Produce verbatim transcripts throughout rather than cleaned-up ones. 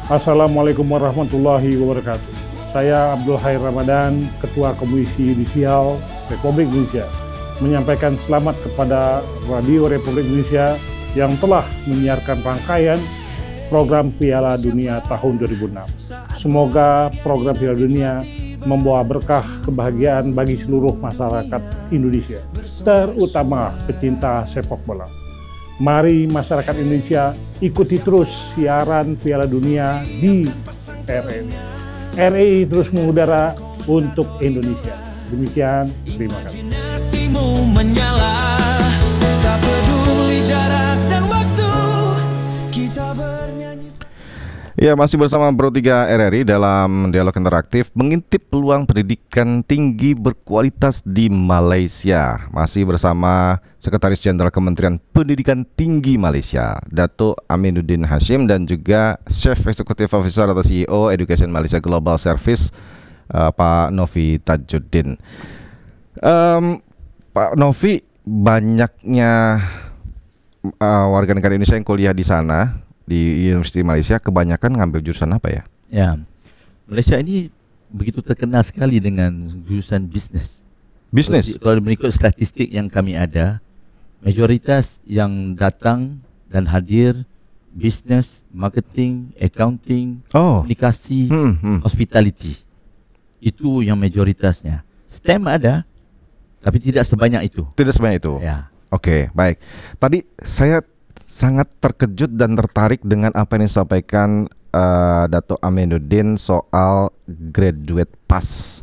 Assalamualaikum warahmatullahi wabarakatuh. Saya Abdul Khair Ramadan, Ketua Komisi Yudisial Republik Indonesia, menyampaikan selamat kepada Radio Republik Indonesia yang telah menyiarkan rangkaian program Piala Dunia tahun dua ribu enam. Semoga program Piala Dunia membawa berkah kebahagiaan bagi seluruh masyarakat Indonesia, terutama pecinta sepak bola. Mari masyarakat Indonesia ikuti terus siaran Piala Dunia di R R I. R R I terus mengudara untuk Indonesia. Demikian, terima kasih. Ya, masih bersama Pro tiga R R I dalam dialog interaktif mengintip peluang pendidikan tinggi berkualitas di Malaysia. Masih bersama Sekretaris Jenderal Kementerian Pendidikan Tinggi Malaysia, Dato' Aminuddin Hashim, dan juga Chief Executive Officer atau C E O Education Malaysia Global Service, uh, Pak Novi Tajuddin. Um, Pak Novi, banyaknya uh, warga negara Indonesia yang kuliah di sana di Universiti Malaysia, kebanyakan ngambil jurusan apa ya? Ya, Malaysia ini begitu terkenal sekali dengan jurusan bisnes. Bisnes? Kalau mengikut statistik yang kami ada, mayoritas yang datang dan hadir bisnes, marketing, accounting, oh. komunikasi, hmm, hmm. hospitality. Itu yang mayoritasnya. STEM ada, tapi tidak sebanyak itu. Tidak sebanyak itu. Ya. Oke, baik. Tadi saya sangat terkejut dan tertarik dengan apa yang disampaikan uh, Dato' Aminuddin soal graduate pass.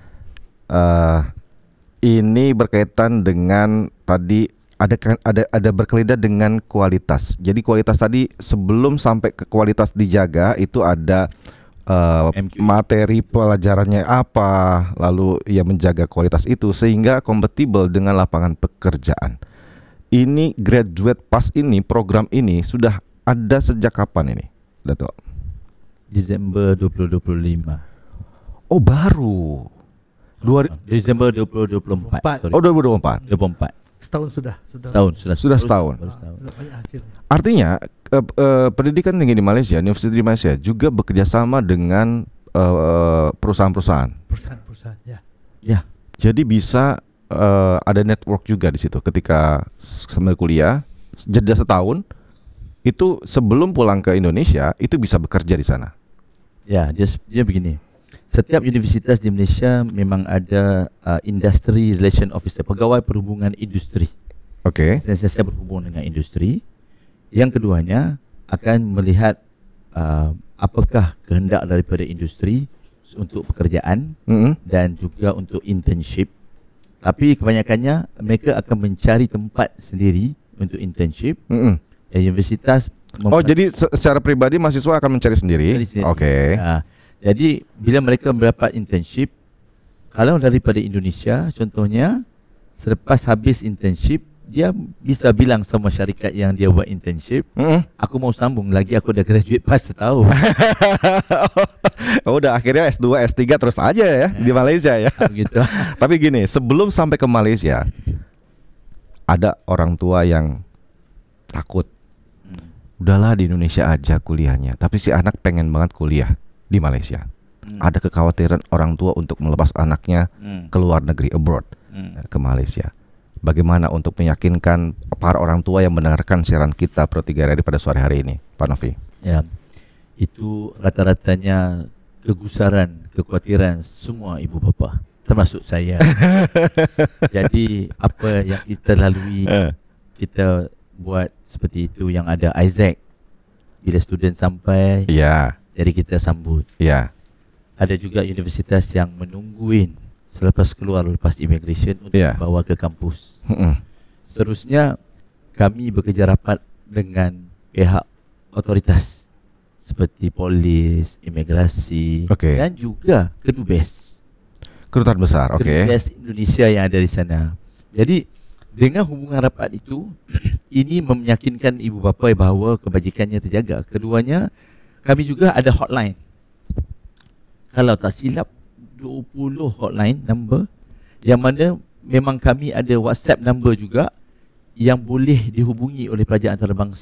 Uh, ini berkaitan dengan tadi ada ada ada berkelida dengan kualitas. Jadi kualitas tadi sebelum sampai ke kualitas dijaga itu ada uh, materi pelajarannya apa, lalu ia menjaga kualitas itu sehingga kompatibel dengan lapangan pekerjaan. Ini graduate pass ini, program ini sudah ada sejak kapan ini, Dato'? Desember dua ribu dua puluh lima. Oh, baru. Dua, Desember dua ribu dua puluh empat. Oh, dua ribu dua puluh empat. dua ribu dua puluh empat. Setahun sudah, sudah. Setahun, sudah. Sudah setahun. Baru setahun. Sudah banyak hasilnya. Artinya eh, eh, pendidikan tinggi di Malaysia, Universiti di Malaysia juga bekerjasama dengan eh, perusahaan-perusahaan. Perusahaan-perusahaan, ya. Ya. Jadi bisa Uh, ada network juga di situ. Ketika sambil kuliah, jeda setahun, itu sebelum pulang ke Indonesia itu bisa bekerja di sana. Ya, dia, dia begini. Setiap universitas di Malaysia memang ada uh, industry relation officer, pegawai perhubungan industri. Oke. Okay. Saya berhubungan dengan industri. Yang keduanya akan melihat uh, apakah kehendak daripada industri untuk pekerjaan mm-hmm. dan juga untuk internship. Tapi kebanyakannya mereka akan mencari tempat sendiri untuk internship. Mm-hmm. Universitas Oh, jadi secara pribadi mahasiswa akan mencari sendiri? sendiri. Oke. Okay. Nah, jadi bila mereka mendapat internship, kalau daripada Indonesia contohnya, selepas habis internship, dia bisa bilang sama syarikat yang dia buat internship, mm-hmm. aku mau sambung lagi, aku dah graduate pas setahun. Oh, udah akhirnya S dua, S tiga terus aja ya, ya. Di Malaysia ya. Begitu. Tapi gini, sebelum sampai ke Malaysia, ada orang tua yang takut. Hmm. Udahlah di Indonesia aja kuliahnya, tapi si anak pengen banget kuliah di Malaysia. Hmm. Ada kekhawatiran orang tua untuk melepas anaknya hmm. ke luar negeri, abroad, hmm. ke Malaysia. Bagaimana untuk meyakinkan para orang tua yang mendengarkan siaran kita Pro tiga R R I pada sore hari ini, Pak Novi? Ya, itu rata-ratanya kegusaran, kekhawatiran semua ibu bapa, termasuk saya. Jadi apa yang kita lalui, kita buat seperti itu. Yang ada Isaac, bila student sampai, ya, jadi kita sambut. Ya. Ada juga universitas yang menungguin selepas keluar lepas immigration untuk yeah. bawa ke kampus. Mm-hmm. Seterusnya kami bekerja rapat dengan pihak otoritas seperti polis, imigrasi, okay. dan juga kedubes, kedutaan besar. Oke. Okay. Kedubes Indonesia yang ada di sana. Jadi dengan hubungan rapat itu, ini meyakinkan ibu bapa bahawa kebajikannya terjaga. Keduanya, kami juga ada hotline. Kalau tak silap, dua puluh hotline number yang mana memang kami ada WhatsApp number juga yang boleh dihubungi oleh pelajar antarabangsa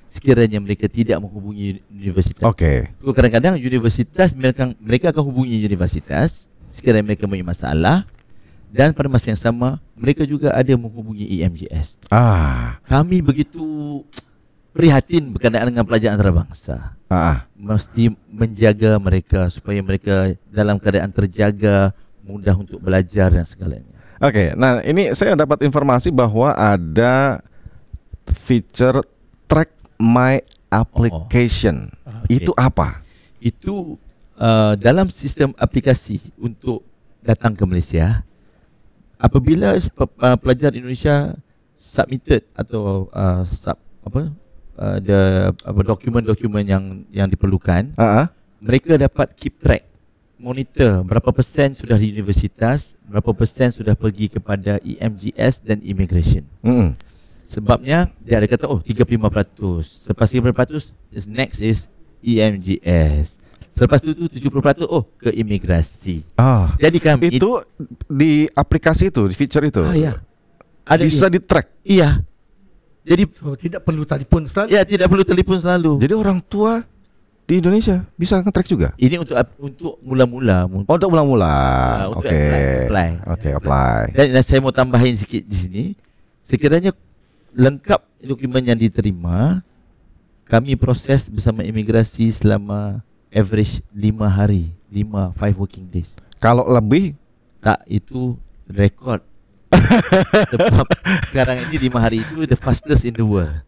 sekiranya mereka tidak menghubungi universitas. Okey. So, kadang-kadang universitas mereka mereka akan hubungi universitas sekiranya mereka mempunyai masalah, dan pada masa yang sama mereka juga ada menghubungi E M J S. Ah. Kami begitu prihatin berkenaan dengan pelajar antarabangsa. Ah. Mesti menjaga mereka supaya mereka dalam keadaan terjaga, mudah untuk belajar dan segalanya. Oke, nah ini saya dapat informasi bahwa ada feature track my application. Oh, okay. Itu apa? Itu uh, dalam sistem aplikasi untuk datang ke Malaysia. Apabila uh, pelajar Indonesia submitted atau uh, sub, apa uh, the apa dokumen-dokumen yang yang diperlukan, Uh-huh. mereka dapat keep track, monitor berapa persen sudah di universitas, berapa persen sudah pergi kepada E M G S dan immigration. Mm-mm. Sebabnya dia ada kata oh tiga puluh lima peratus. Selepas tiga puluh lima peratus, next is E M G S. Selepas itu tujuh puluh peratus oh ke imigrasi. Ah. Jadi kami Itu di aplikasi itu, di feature itu. Ah, ya. Ada Bisa dia. di track. Iya. Jadi So tidak perlu telefon selalu. ya tidak perlu telefon selalu. Jadi orang tua di Indonesia bisa nge-track juga. Ini untuk untuk mula-mula. Oh, untuk mula-mula. Ah, Oke. untuk apply, apply. Oke, apply. Dan, dan saya mau tambahin sikit di sini. Sekiranya lengkap dokumen yang diterima, kami proses bersama imigrasi selama average lima hari, lima five working days. Kalau lebih Tak, itu rekod. Sebab sekarang ini lima hari itu the fastest in the world.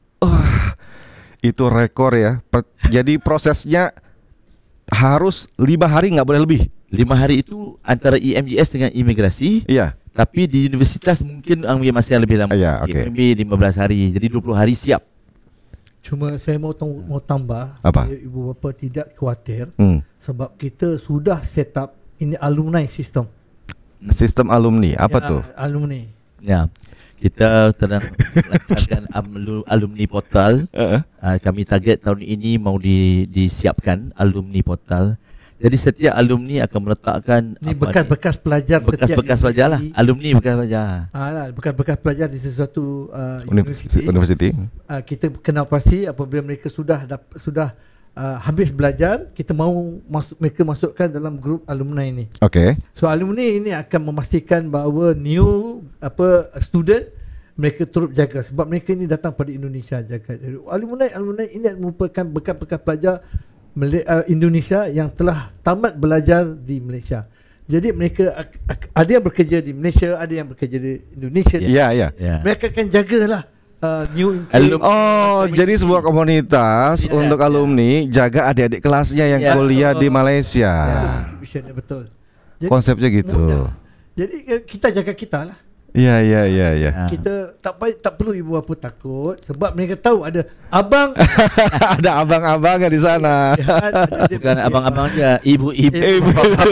itu rekor ya. Per- jadi prosesnya harus lima hari, nggak boleh lebih. Lima hari itu antara E M G S dengan imigrasi. Iya. Tapi di universitas mungkin ambil masa yang lebih lama. Ya, okey. Maybe lima belas hari. Jadi dua puluh hari siap. Cuma saya mau tong- mau tambah, Apa? supaya ibu bapa tidak khawatir Hmm. sebab kita sudah set up ini alumni system. Sistem alumni apa Ya, tuh? Alumni. Ya. Kita sedang melaksanakan alumni, alumni portal. Uh-uh. Uh, kami target tahun ini mau di, disiapkan alumni portal. Jadi setiap alumni akan meletakkan Ini apa bekas-bekas pelajar ni, setiap bekas-bekas pelajar lah. universiti. Alumni bekas pelajar. Ah, lah, bekas-bekas pelajar di sesuatu uh, Universiti. universiti. Universiti. Uh, kita kenal pasti apabila mereka sudah dap- sudah uh, habis belajar, kita mahu masuk mereka masukkan dalam grup alumni ini. Oke. So alumni ini akan memastikan bahawa new apa student mereka turut jaga sebab mereka ini datang pada Indonesia jaga. Jadi alumni alumni ini merupakan bekas-bekas pelajar Mala- uh, Indonesia yang telah tamat belajar di Malaysia. Jadi mereka ak- ak- ada yang bekerja di Malaysia, ada yang bekerja di Indonesia. Iya, iya. Ya. Mereka akan jagalah uh, new intake. Alum- Oh, jadi sebuah komunitas Yes, untuk ya. alumni jaga adik-adik kelasnya yang Ya. kuliah di Ya, Malaysia. distributionnya betul. Jadi, Konsepnya gitu. mudah. Jadi eh, kita jaga kita lah. Iya, iya, iya, iya. Ah. Kita tak payah, tak perlu ibu bapa takut sebab mereka tahu ada abang Ada abang-abangnya di sana. ada dia Bukan punya- abang-abang aja, ibu-ibu. Ibu.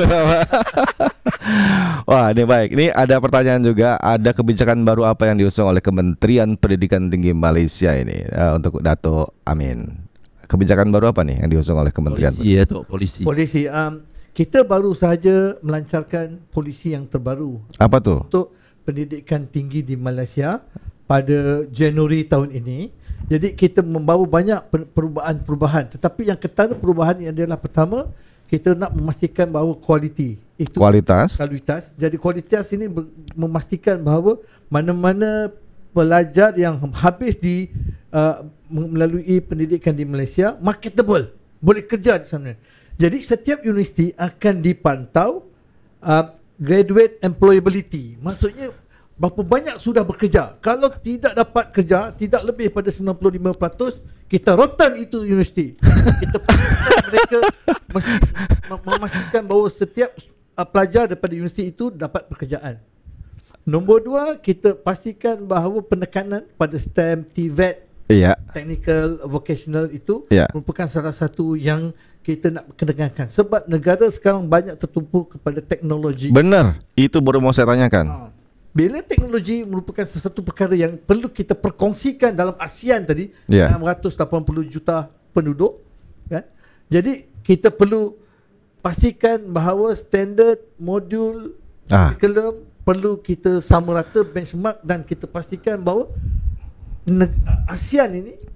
Wah, ini baik. Ini ada pertanyaan juga. Ada kebijakan baru apa yang diusung oleh Kementerian Pendidikan Tinggi Malaysia ini uh, untuk Dato' Amin? Kebijakan baru apa nih yang diusung oleh Kementerian? Polisi ya, Tok, polisi. polisi. Um, kita baru sahaja melancarkan polisi yang terbaru Apa tuh? untuk pendidikan tinggi di Malaysia pada Januari tahun ini. Jadi kita membawa banyak per- perubahan-perubahan. Tetapi yang ketara perubahan ini adalah pertama, kita nak memastikan bahawa kualiti itu Kualitas. kualitas. Jadi kualitas ini ber- memastikan bahawa mana-mana pelajar yang habis di uh, melalui pendidikan di Malaysia marketable, boleh kerja di sana. Jadi setiap universiti akan dipantau uh, graduate employability. Maksudnya berapa banyak sudah bekerja. Kalau tidak dapat kerja, tidak lebih pada sembilan puluh lima peratus, kita rotan itu universiti. Kita pastikan mereka mesti mem- memastikan bahawa setiap uh, pelajar daripada universiti itu dapat pekerjaan. Nombor dua, kita pastikan bahawa penekanan pada STEM, T V E T, Iya. technical, vocational itu Ya. merupakan salah satu yang kita nak kedengarkan. Sebab negara sekarang banyak tertumpu kepada teknologi. Benar. Itu baru mau saya tanyakan. Ha. Bila teknologi merupakan sesuatu perkara yang perlu kita perkongsikan dalam ASEAN tadi, Ya. enam ratus lapan puluh juta penduduk, kan? Jadi kita perlu pastikan bahawa standard modul Ah. curriculum perlu kita sama rata benchmark dan kita pastikan bahawa neg- ASEAN ini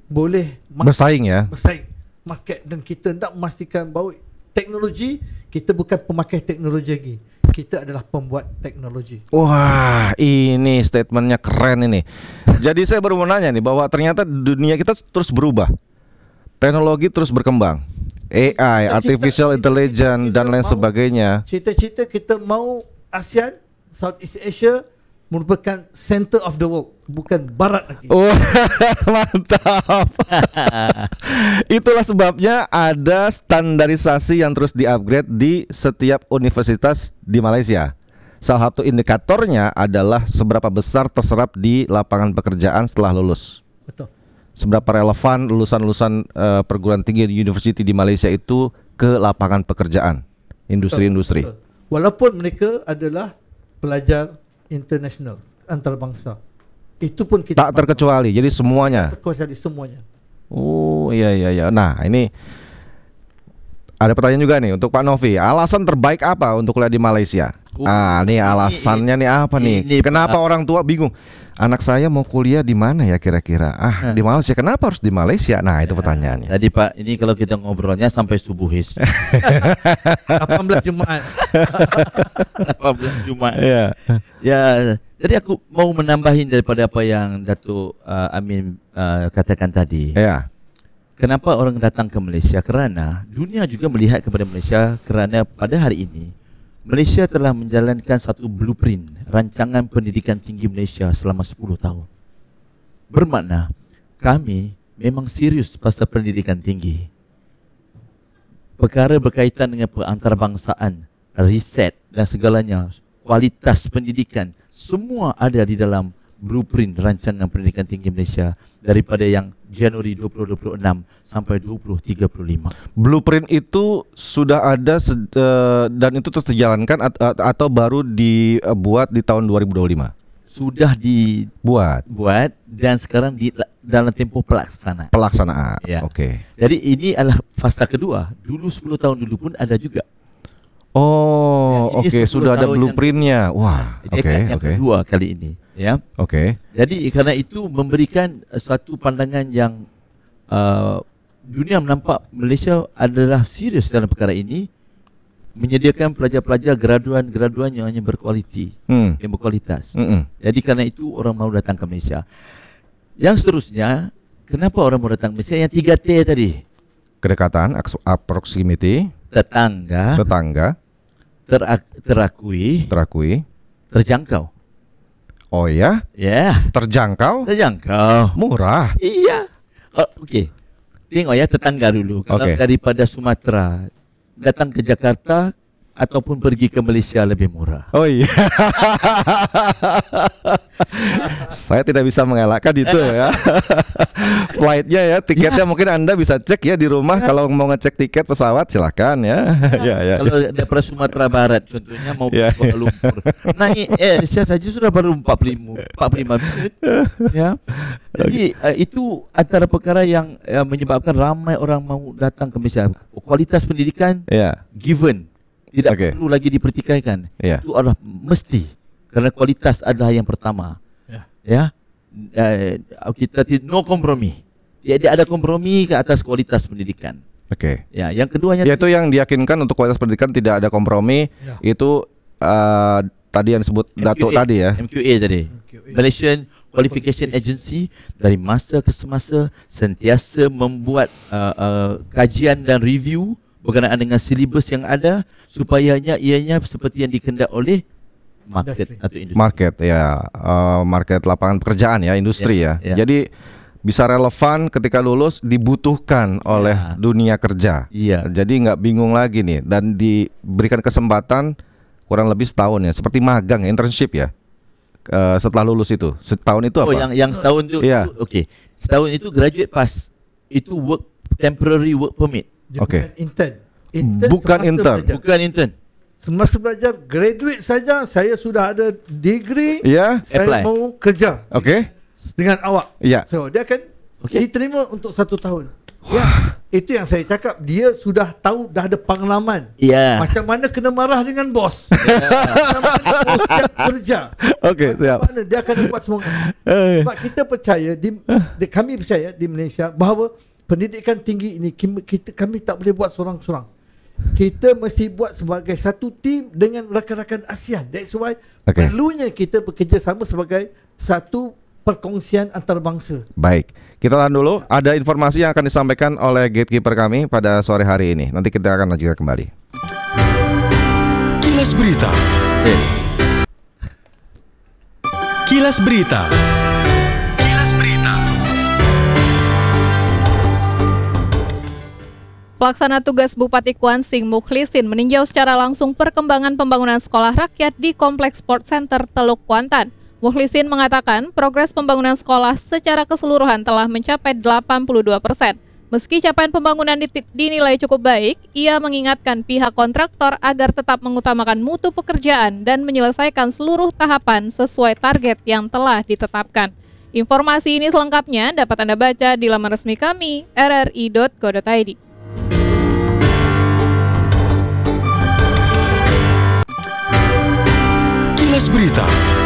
boleh Bersaing ya. bersaing market, dan kita nak memastikan bahawa teknologi, kita bukan pemakai teknologi lagi, kita adalah pembuat teknologi. Wah, ini statementnya keren ini. Jadi saya baru mau nanya nih bahwa ternyata dunia kita terus berubah, teknologi terus berkembang, A I, artificial intelligence dan lain sebagainya. Cita-cita kita mau ASEAN, Southeast Asia merupakan center of the world, bukan barat lagi. Oh, mantap. Itulah sebabnya ada standarisasi yang terus di-upgrade di setiap universitas di Malaysia. Salah satu indikatornya adalah seberapa besar terserap di lapangan pekerjaan setelah lulus. Betul. Seberapa relevan lulusan-lulusan uh, perguruan tinggi di university di Malaysia itu ke lapangan pekerjaan, industri-industri. Betul. Walaupun mereka adalah pelajar internasional, antarabangsa, itu pun kita Tak terkecuali, jadi semuanya. terkecuali semuanya. Oh iya iya iya. Nah ini ada pertanyaan juga nih untuk Pak Novi. Alasan terbaik apa untuk kuliah di Malaysia? Oh, Ah nih alasannya nih apa nih? ini, Kenapa Pak. orang tua bingung? Anak saya mau kuliah di mana ya kira-kira? Ah di Malaysia. Kenapa harus di Malaysia? Nah itu pertanyaannya. Tadi Pak, ini kalau kita ngobrolnya sampai subuhis. lapan belas Jumaat. delapan belas Jumat. Iya. Ya, jadi aku mau menambahin daripada apa yang Datuk uh, Amin uh, katakan tadi. Iya. Kenapa orang datang ke Malaysia? Kerana dunia juga melihat kepada Malaysia, kerana pada hari ini Malaysia telah menjalankan satu blueprint rancangan pendidikan tinggi Malaysia selama sepuluh tahun. Bermakna kami memang serius pasal pendidikan tinggi. Perkara berkaitan dengan perantarbangsaan, riset dan segalanya, kualitas pendidikan, semua ada di dalam blueprint rancangan pendidikan tinggi Malaysia daripada yang Januari dua ribu dua puluh enam sampai dua ribu tiga puluh lima. Blueprint itu sudah ada sed- eh, dan itu terus dijalankan at- at- atau baru dibuat di tahun dua ribu dua puluh lima? Sudah dibuat Buat dan sekarang di dalam tempoh pelaksanaan. pelaksanaan. Ya. Oke. Jadi ini adalah fasa kedua. Dulu sepuluh tahun dulu pun ada juga. Oh, Ya, ini oke, sepuluh sudah ada tahun blueprintnya. Wah, Ini oke, kan yang oke. kedua kali ini, ya. Oke. Jadi kerana itu memberikan uh, suatu pandangan yang uh, dunia menampak Malaysia adalah serius dalam perkara ini, menyediakan pelajar-pelajar graduan-graduan yang hanya berkualiti, Hmm. yang berkualitas. Mm-mm. Jadi kerana itu orang mau datang ke Malaysia. Yang seterusnya, kenapa orang mau datang ke Malaysia? Yang tiga T tadi. Kedekatan, aks- proximity, Tetangga, tetangga, terak, terakui, terakui. terjangkau. Oh ya, Ya, yeah, terjangkau, terjangkau. murah. Iya. Oh, okey. Tengok ya tetangga dulu. Kalau Okey. daripada Sumatera datang ke Jakarta ataupun pergi ke Malaysia lebih murah. Oh iya. Saya tidak bisa mengelakkan itu ya. Flightnya ya, tiketnya mungkin Anda bisa cek ya di rumah. Kalau mau ngecek tiket pesawat silakan ya. Ya ya. Kalau daripada Sumatera Barat contohnya mau Ya, ke Kuala Lumpur. Naik eh saya saja sudah baru empat puluh lima minit. Ya. Jadi uh, itu antara perkara yang uh, menyebabkan ramai orang mau datang ke Malaysia. Kualitas pendidikan Ya. given, tidak Okey. perlu lagi dipertikaikan. Ya. Itu adalah mesti, kerana kualitas adalah yang pertama. Ya. Ya. Uh, kita ti- no kompromi. Tidak ada kompromi ke atas kualitas pendidikan. Oke. Ya, yang keduanya Yaitu yang diyakinkan untuk kualitas pendidikan tidak ada kompromi. Ya. Itu uh, tadi yang disebut Datuk tadi ya. M Q A tadi. M Q A. Malaysian Qualification Agency dari masa ke semasa sentiasa membuat uh, uh, kajian dan review berkenaan dengan silibus yang ada supayanya ianya seperti yang dikendak oleh market Industri. atau industri. Market ya, uh, market lapangan pekerjaan ya, industri ya. Ya, ya. Jadi bisa relevan ketika lulus, dibutuhkan oleh Ya. dunia kerja. Iya. Jadi nggak bingung lagi nih, dan diberikan kesempatan kurang lebih setahun ya, seperti magang, internship ya. Uh, setelah lulus itu, setahun itu Oh, apa? yang yang setahun tu. Ya. Okey. Setahun itu graduate pass. Itu work temporary work permit. Dia Okey. bukan intern. Intern Bukan semasa intern. belajar. Bukan intern. Semasa belajar graduate saja, saya sudah ada degree. Ya, Saya Apply. mau kerja oke. dengan awak. Ya. So dia akan Okey. diterima untuk satu tahun. Ya, itu yang saya cakap, dia sudah tahu, dah ada pengalaman. Ya. Macam mana kena marah dengan bos. Macam mana bos yang kerja. Okey, Macam siap. mana dia akan buat semua. Eh. Sebab kita percaya di, di kami percaya di Malaysia bahawa pendidikan tinggi ini kita, kita kami tak boleh buat seorang-seorang. Kita mesti buat sebagai satu tim dengan rakan-rakan ASEAN. That's why Okey. perlunya kita bekerjasama sebagai satu perkongsian antarabangsa. Baik, kita tahan dulu. Ada informasi yang akan disampaikan oleh gatekeeper kami pada sore hari ini. Nanti kita akan lanjutkan kembali. Kilas Berita. Eh. Kilas Berita. Kilas Berita. Pelaksana tugas Bupati Kuansing Mukhlisin meninjau secara langsung perkembangan pembangunan sekolah rakyat di Kompleks Sport Center Teluk Kuantan. Mukhlisin mengatakan progres pembangunan sekolah secara keseluruhan telah mencapai delapan puluh dua persen. Meski capaian pembangunan dinilai cukup baik, ia mengingatkan pihak kontraktor agar tetap mengutamakan mutu pekerjaan dan menyelesaikan seluruh tahapan sesuai target yang telah ditetapkan. Informasi ini selengkapnya dapat Anda baca di laman resmi kami r r i dot co dot i d. Kilas Berita.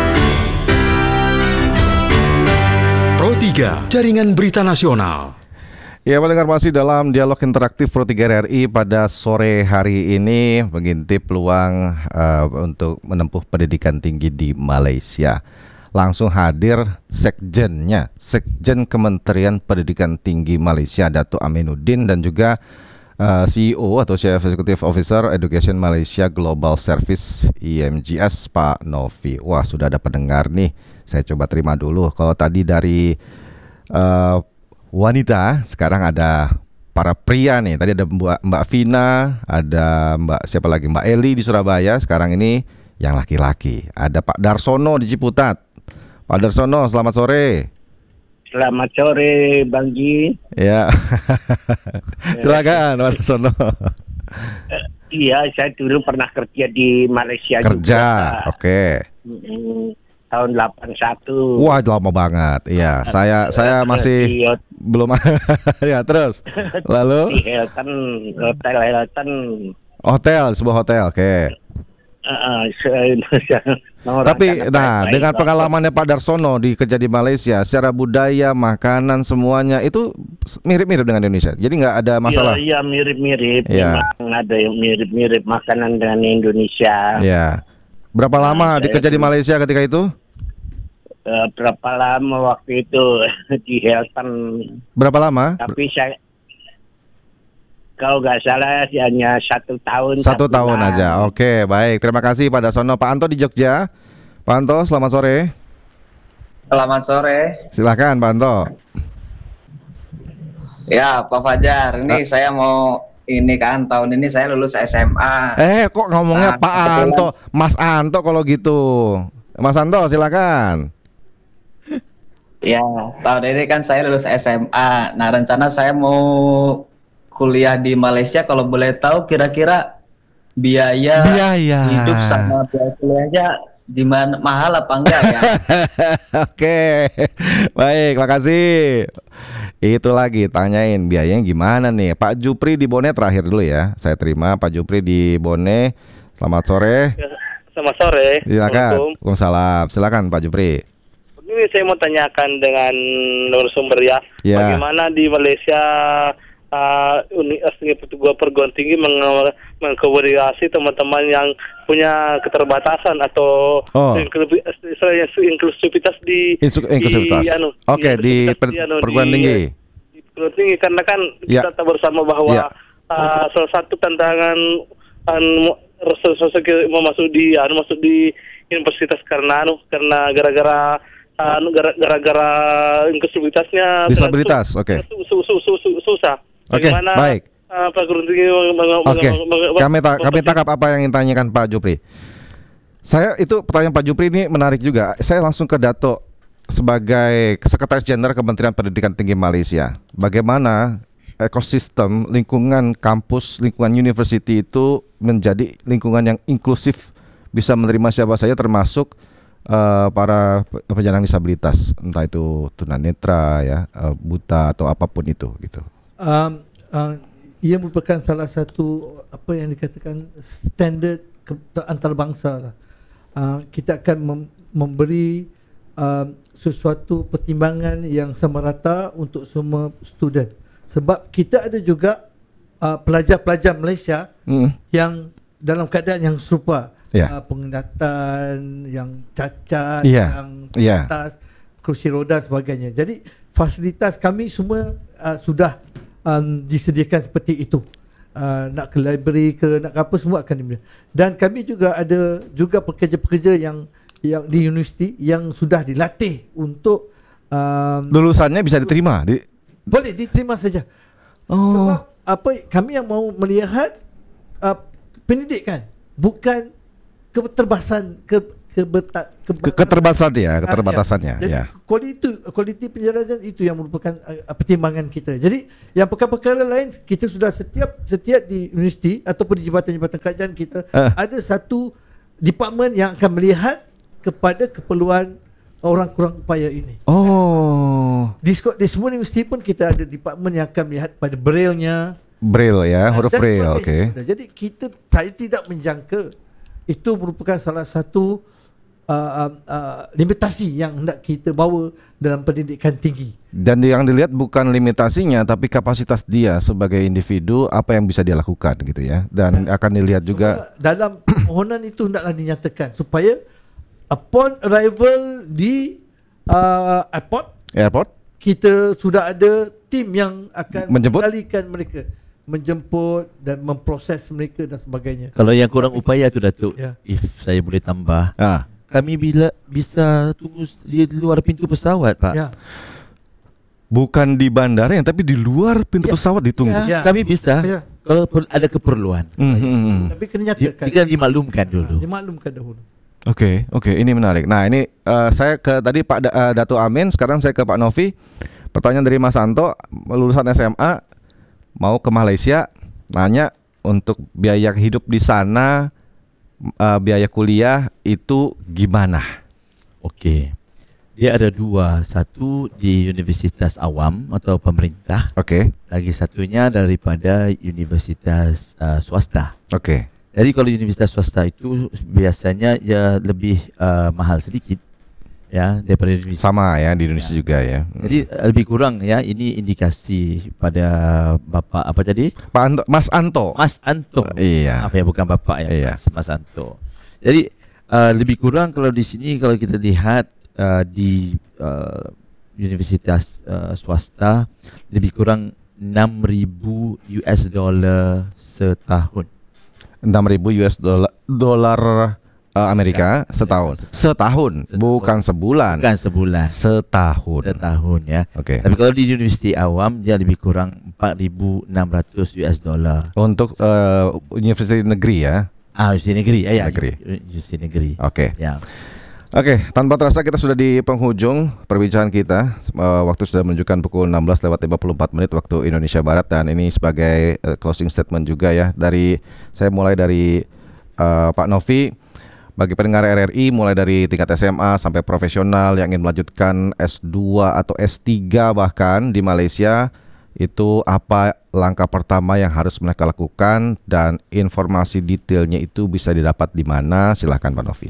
Pro tiga, Jaringan Berita Nasional. Ya, mendengar masih dalam dialog interaktif Pro tiga R R I pada sore hari ini mengintip peluang uh, untuk menempuh pendidikan tinggi di Malaysia. Langsung hadir sekjennya, Sekjen Kementerian Pendidikan Tinggi Malaysia, Datuk Aminuddin, dan juga uh, C E O atau Chief Executive Officer Education Malaysia Global Service E M G S, Pak Novi. Wah, sudah ada pendengar nih. Saya coba terima dulu. Kalau tadi dari uh, wanita, sekarang ada para pria nih. Tadi ada Mbak, Mbak Vina, ada Mbak siapa lagi? Mbak Eli di Surabaya. Sekarang ini yang laki-laki. Ada Pak Darsono di Ciputat. Pak Darsono, selamat sore. Selamat sore, Bang Ji. Ya, silakan Pak Darsono. Uh, iya, saya dulu pernah kerja di Malaysia. Kerja, juga. oke. Mm, tahun delapan puluh satu. Wah, lama banget. Iya, saya saya masih di, belum. Ya, terus. Lalu di Hilton, Hotel Hilton. hotel, sebuah hotel, oke. Uh, uh, Tapi, nah, dengan pengalamannya Pak Darsono di kerja di Malaysia, secara budaya, makanan, semuanya itu mirip-mirip dengan Indonesia. Jadi nggak ada masalah. Iya, ya, mirip-mirip. Ya. Memang ada yang mirip-mirip makanan dengan Indonesia. Ya. Berapa lama Nah, dikerja di Malaysia ketika itu? Uh, berapa lama waktu itu di Hilton? Berapa lama? Tapi saya, kalau nggak salah hanya satu tahun. Satu tahun bulan. Aja. Oke, baik. Terima kasih Pak Darsono. Pak Anto di Jogja. Pak Anto, selamat sore. Selamat sore. Silakan Pak Anto. Ya, Pak Fajar. Ini ah. saya mau ini kan tahun ini saya lulus S M A. Eh, kok ngomongnya nah, Pak kebetulan. Anto, Mas Anto kalau gitu. Mas Anto, silakan. Ya, tahun ini kan saya lulus S M A. Nah, rencana saya mau kuliah di Malaysia. Kalau boleh tahu kira-kira biaya, biaya hidup sama biaya kuliahnya di mana, mahal apa enggak ya? Oke, baik, makasih. Itu lagi tanyain biayanya gimana nih. Pak Jupri di Bone terakhir dulu ya. Saya terima Pak Jupri di Bone. Selamat sore. Ya, selamat sore. Silakan. Waalaikumsalam. Silakan Pak Jupri. Ini saya mau tanyakan dengan narasumber ya. ya. Bagaimana di Malaysia uh, Universitas Perguruan Tinggi meng- mengkomunikasi teman-teman yang punya keterbatasan atau oh. inklusivitas di Insu- inklusivitas. Anu, Oke, okay, di, per- di anu, perguruan di, tinggi. Di perguruan tinggi karena kan ya. kita tahu bersama bahwa ya. uh, salah satu tantangan anu, sosok mau masuk di anu masuk di universitas karena anu karena gara-gara anu gara-gara inklusivitasnya disabilitas. Oke. Okay. Su, su, su, su, susah. Oke, okay, baik. Uh, perguruan tinggi Oke. Okay. Kami ta- kami tangkap apa yang ditanyakan Pak Jupri. Saya itu pertanyaan Pak Jupri ini menarik juga. Saya langsung ke Dato sebagai Sekretaris Jenderal Kementerian Pendidikan Tinggi Malaysia. Bagaimana ekosistem lingkungan kampus, lingkungan university itu menjadi lingkungan yang inklusif, bisa menerima siapa saja termasuk uh, para penyandang disabilitas, entah itu tunanetra ya, uh, buta atau apapun itu gitu. um, uh, ia merupakan salah satu apa yang dikatakan standard ke- antarabangsa lah. Uh, kita akan mem- memberi uh, sesuatu pertimbangan yang sama rata untuk semua student. Sebab kita ada juga uh, pelajar-pelajar Malaysia Hmm. yang dalam keadaan yang serupa. Ya. Uh, pengendatan, yang cacat, Ya. yang Ya. terbatas, kerusi roda dan sebagainya. Jadi fasilitas kami semua uh, sudah um, disediakan seperti itu. Uh, nak ke library ke nak ke apa semua akan diberi. Dan kami juga ada juga pekerja-pekerja yang yang di universiti yang sudah dilatih untuk um, Lulusannya bisa diterima di boleh diterima saja. Oh. Sebab apa kami yang mau melihat uh, pendidikan, bukan keterbasan ke kebeta, ke, Ke- keterbatasan ya, keterbatasannya, Jadi ya. kualiti kualiti penjarahan itu yang merupakan uh, pertimbangan kita. Jadi yang perkara-perkara lain kita sudah setiap setiap di universiti ataupun di jabatan-jabatan kerajaan kita Uh. ada satu department yang akan melihat kepada keperluan orang kurang upaya ini. Oh, Di, sko- di semua universiti pun kita ada department yang akan melihat pada braille-nya. braille ya, huruf dan braille, sebagainya. okey. Jadi kita saya tidak menjangka itu merupakan salah satu uh, uh, uh, limitasi yang hendak kita bawa dalam pendidikan tinggi. Dan yang dilihat bukan limitasinya tapi kapasitas dia sebagai individu, apa yang bisa dia lakukan gitu ya. Dan akan dilihat juga Semua dalam permohonan itu hendaklah dinyatakan supaya upon arrival di uh, airport, airport kita sudah ada tim yang akan Menjemput? mengendalikan mereka, menjemput dan memproses mereka dan sebagainya. Kalau yang kurang upaya tu Datuk, Ya. if saya boleh tambah, ah. kami bila bisa tunggu di luar pintu pesawat, Pak. Ya. bukan di bandara tapi di luar pintu Ya. pesawat ditunggu. Ya, Ya. kami bisa. Ya. Kalau per- ada keperluan, Hmm, hmm, hmm. Tapi kena di- nyatakan. kita dimaklumkan dulu. Dimaklumkan dahulu. Oke, oke, ini menarik. Nah, ini eh, saya ke tadi Pak Da- eh, Datuk Amin, sekarang saya ke Pak Novi. Pertanyaan dari Mas Santo, lulusan S M A mau ke Malaysia, nanya untuk biaya hidup di sana, eh, biaya kuliah itu gimana? Okey. Dia ada dua, satu di universitas awam atau pemerintah, Oke, lagi satunya daripada universitas uh, swasta. oke. Jadi kalau universitas swasta itu biasanya ya lebih uh, mahal sedikit ya daripada universitas. Sama ya di Indonesia juga ya. Hmm. Jadi uh, lebih kurang ya, ini indikasi pada Bapak apa tadi? Pak Anto, Mas Anto. Mas Anto. Iya. Maaf ya, bukan Bapak ya. Iya. Mas, Mas Anto. Jadi uh, lebih kurang kalau di sini kalau kita lihat uh, di uh, universitas uh, swasta lebih kurang enam ribu U S dollar setahun. enam ribu U S dollar dolar uh, Amerika setahun. Setahun, Setahun. bukan sebulan. Bukan sebulan. Setahun. Setahun ya. Oke. Tapi kalau di universiti awam dia lebih kurang empat ribu enam ratus U S dollar. Untuk uh, universitas negeri ya. Ah, universiti negeri ya, ya. Negeri. Universiti negeri. Oke. Ya. Oke, tanpa terasa kita sudah di penghujung perbincangan kita. Uh, waktu sudah menunjukkan pukul enam belas lewat lima puluh empat menit waktu Indonesia Barat, dan ini sebagai uh, closing statement juga ya. Dari saya mulai dari uh, Pak Novi, bagi pendengar R R I mulai dari tingkat S M A sampai profesional yang ingin melanjutkan S dua atau S tiga bahkan di Malaysia, itu apa langkah pertama yang harus mereka lakukan dan informasi detailnya itu bisa didapat di mana? Silahkan Pak Novi.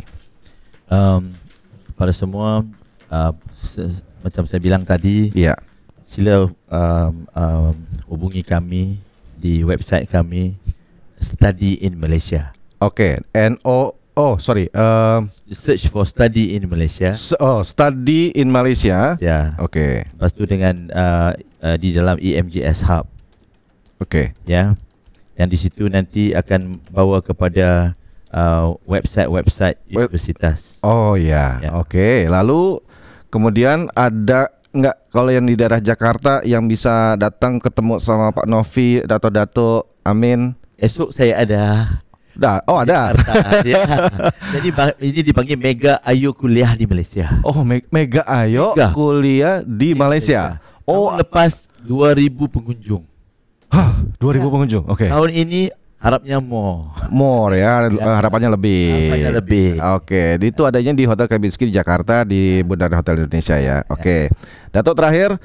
Um, pada semua uh, se- macam saya bilang tadi, Iya. sila um, um, hubungi kami di website kami Study in Malaysia. Oke, N O oh sorry, um, Search for Study in Malaysia. s- oh study in Malaysia. Ya. Oke, Lepas tu dengan uh, uh, di dalam E M J S Hub, oke, ya. Yang di situ nanti akan bawa kepada uh, website-website Web- universitas. oh ya, Ya. oke. Lalu kemudian ada nggak kalau yang di daerah Jakarta yang bisa datang ketemu sama Pak Novi atau Datuk Amin? Esok saya ada. Dah, oh ada. Jakarta, ya. Jadi ba- ini dipanggil Mega Ayu Kuliah di Malaysia. Oh, Me- Mega Ayo Mega. kuliah di Malaysia. Oh, Oh, lepas dua ribu pengunjung. hah, dua ribu pengunjung. Oke. Tahun ini harapnya more. More ya, Ya. harapannya lebih. Harapannya lebih. Oke, itu adanya di Hotel Kempinski di Jakarta di Bundaran Hotel Indonesia ya. Oke. Datuk terakhir,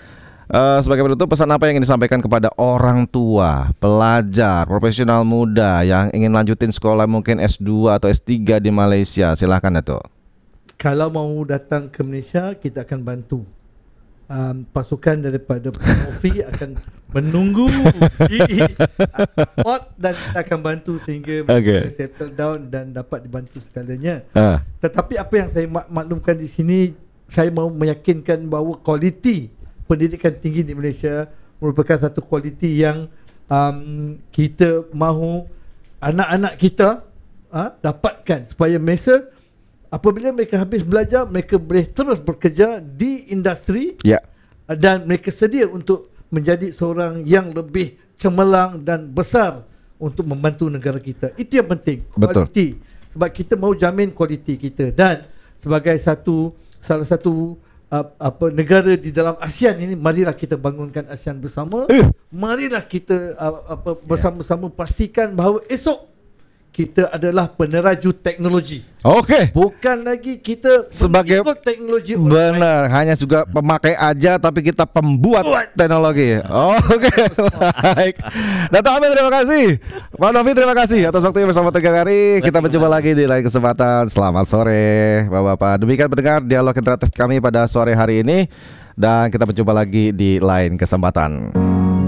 Uh, sebagai penutup, pesan apa yang ingin disampaikan kepada orang tua, pelajar, profesional muda yang ingin lanjutin sekolah mungkin S dua atau S tiga di Malaysia? Silahkan Dato'. Kalau mau datang ke Malaysia, kita akan bantu. Um, pasukan daripada Profi akan menunggu di port dan kita akan bantu sehingga mereka okay. settle down dan dapat dibantu segalanya. Uh. Tetapi apa yang saya mak- maklumkan di sini, saya mahu meyakinkan bahawa kualiti pendidikan tinggi di Malaysia merupakan satu kualiti yang um, kita mahu anak-anak kita uh, dapatkan supaya Malaysia apabila mereka habis belajar, mereka boleh terus bekerja di industri yeah. dan mereka sedia untuk menjadi seorang yang lebih cemerlang dan besar untuk membantu negara kita. Itu yang penting, kualiti. Betul. Sebab kita mahu jamin kualiti kita, dan sebagai satu salah satu Uh, apa negara di dalam ASEAN ini, marilah kita bangunkan ASEAN bersama. Uh. Marilah kita uh, apa bersama-sama pastikan bahawa esok kita adalah peneraju teknologi. Okey. Bukan lagi kita sebagai teknologi. Benar, hanya juga pemakai aja, tapi kita pembuat Buat. teknologi. Oh, Oke. Okay. Baik. Dato' Amir, terima kasih. Pak Novi, terima kasih atas waktunya bersama Tiga Hari. Kita berjumpa lagi di lain kesempatan. Selamat sore, Bapak-bapak. Demikian pendengar dialog interaktif kami pada sore hari ini, dan kita berjumpa lagi di lain kesempatan.